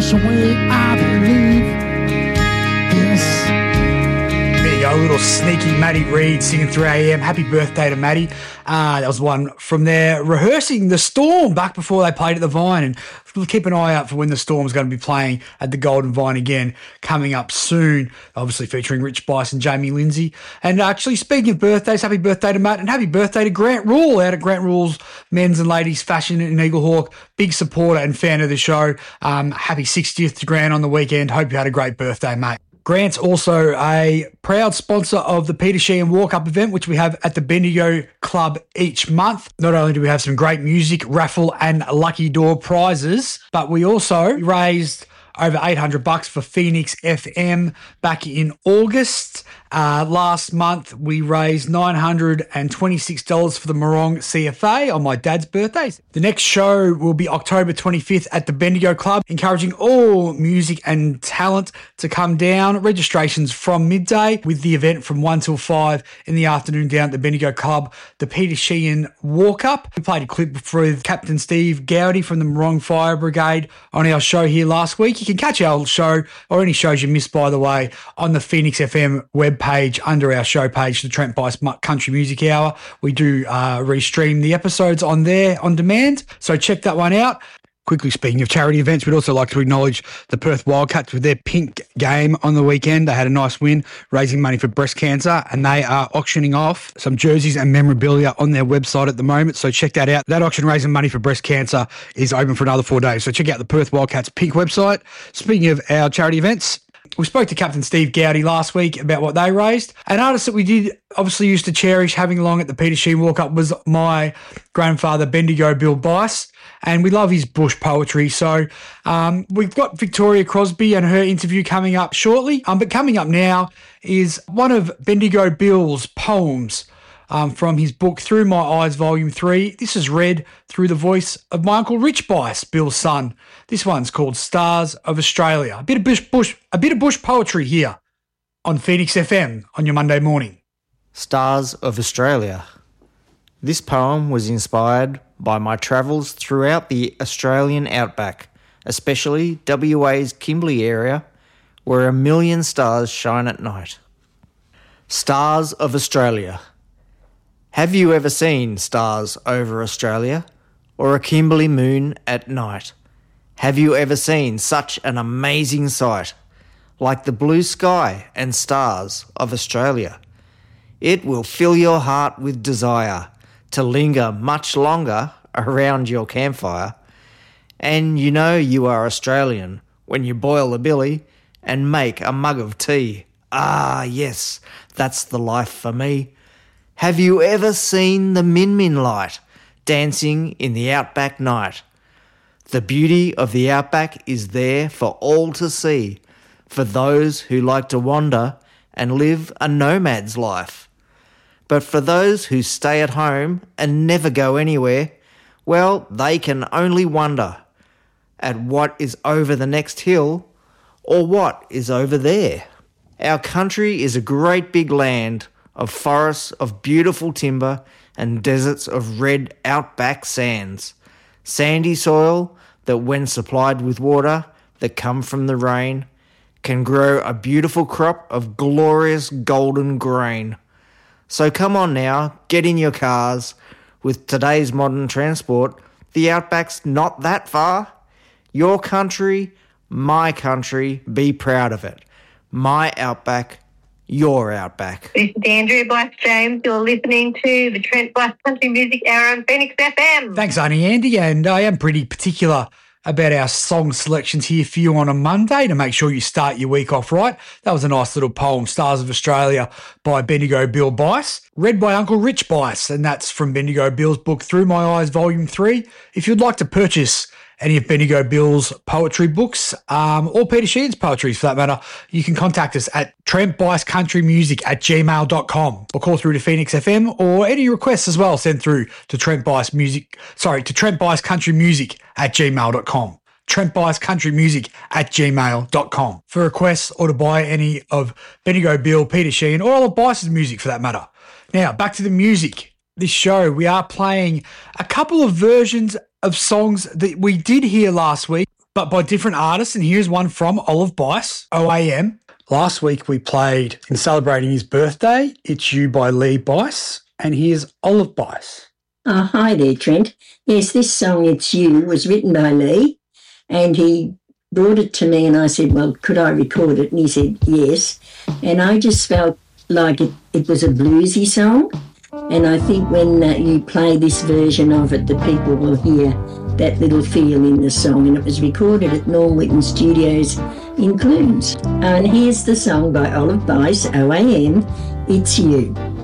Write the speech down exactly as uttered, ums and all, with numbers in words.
That's the way I believe. Yes. There you go, a little sneaky Maddie Reid singing three a.m. Happy birthday to Maddie. Uh, that was one from there rehearsing The Storm back before they played at the Vine, and keep an eye out for when The Storm's going to be playing at the Golden Vine again coming up soon, obviously featuring Rich Bice and Jamie Lindsay. And actually, speaking of birthdays, happy birthday to Matt and happy birthday to Grant Rule out at Grant Rule's Men's and Ladies Fashion in Eaglehawk. Big supporter and fan of the show. Um, happy sixtieth to Grant on the weekend. Hope you had a great birthday, mate. Grant's also a proud sponsor of the Peter Sheehan Walk-Up event, which we have at the Bendigo Club each month. Not only do we have some great music, raffle and lucky door prizes, but we also raised over eight hundred bucks for Phoenix F M back in August. Uh, last month, we raised nine hundred twenty-six dollars for the Morong C F A on my dad's birthday. The next show will be October twenty-fifth at the Bendigo Club, encouraging all music and talent to come down. Registrations from midday with the event from one till five in the afternoon down at the Bendigo Club, the Peter Sheehan Walk-Up. We played a clip for Captain Steve Gowdy from the Morong Fire Brigade on our show here last week. You can catch our show or any shows you missed, by the way, on the Phoenix F M web page under our show page, the Trent Bice Country Music Hour. We do uh, restream the episodes on there on demand, so check that one out. Quickly speaking of charity events, we'd also like to acknowledge the Perth Wildcats with their pink game on the weekend. They had a nice win, raising money for breast cancer, and they are auctioning off some jerseys and memorabilia on their website at the moment, so check that out. That auction raising money for breast cancer is open for another four days, so check out the Perth Wildcats pink website. Speaking of our charity events, we spoke to Captain Steve Gowdy last week about what they raised. An artist that we did obviously used to cherish having along at the Peter Sheehan Walk-Up was my grandfather, Bendigo Bill Bice, and we love his bush poetry. So um, we've got Victoria Crosby and her interview coming up shortly. Um, but coming up now is one of Bendigo Bill's poems um, from his book Through My Eyes, Volume three. This is read through the voice of my Uncle Rich Bice, Bill's son. This one's called Stars of Australia. A bit of bush, bush, a bit of bush poetry here on Phoenix F M on your Monday morning. Stars of Australia. This poem was inspired by my travels throughout the Australian outback, especially W A's Kimberley area, where a million stars shine at night. Stars of Australia. Have you ever seen stars over Australia, or a Kimberley moon at night? Have you ever seen such an amazing sight, like the blue sky and stars of Australia? It will fill your heart with desire to linger much longer around your campfire. And you know you are Australian when you boil a billy and make a mug of tea. Ah, yes, that's the life for me. Have you ever seen the Min Min light dancing in the outback night? The beauty of the outback is there for all to see, for those who like to wander and live a nomad's life. But for those who stay at home and never go anywhere, well, they can only wonder at what is over the next hill or what is over there. Our country is a great big land of forests of beautiful timber and deserts of red outback sands, sandy soil that when supplied with water that come from the rain can grow a beautiful crop of glorious golden grain. So come on now, get in your cars. With today's modern transport, the outback's not that far. Your country, my country, be proud of it. My outback, your outback. This is Andrea Blythe James. You're listening to the Trent Bice Country Music Hour on Phoenix F M. Thanks, Auntie Andy, and I am pretty particular about our song selections here for you on a Monday to make sure you start your week off right. That was a nice little poem, Stars of Australia by Bendigo Bill Bice, read by Uncle Rich Bice, and that's from Bendigo Bill's book Through My Eyes, Volume three. If you'd like to purchase any of Bendigo Bill's poetry books, um, or Peter Sheehan's poetry for that matter, you can contact us at trent bice country music at gmail dot com or call through to Phoenix F M, or any requests as well, send through to Trent Bice Music, sorry, to trent bice country music at gmail dot com. trent bice country music at gmail dot com for requests or to buy any of Bendigo Bill, Peter Sheehan, or all of Bice's music for that matter. Now, back to the music. This show, we are playing a couple of versions of songs that we did hear last week, but by different artists. And here's one from Olive Bice, O A M. Last week we played, in celebrating his birthday, It's You by Lee Bice. And here's Olive Bice. Oh, hi there, Trent. Yes, this song, It's You, was written by Lee, and he brought it to me, and I said, well, could I record it? And he said, yes. And I just felt like it, it was a bluesy song, and I think when uh, you play this version of it, the people will hear that little feel in the song, and it was recorded at Norm Whitten Studios in Clunes. And here's the song by Olive Bice, O A M, It's You.